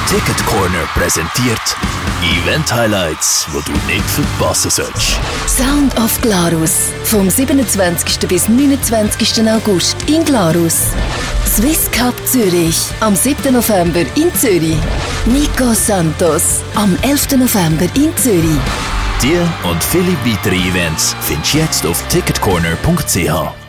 Ticket Corner präsentiert Event Highlights, wo du nicht verpassen sollst. Sound of Glarus. Vom 27. bis 29. August in Glarus. Swiss Cup Zürich. Am 7. November in Zürich. Nico Santos. Am 11. November in Zürich. Die und viele weitere Events findest du jetzt auf ticketcorner.ch.